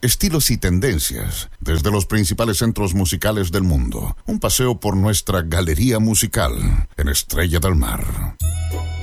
estilos y tendencias, desde los principales centros musicales del mundo. Un paseo por nuestra galería musical en Estrella del Mar.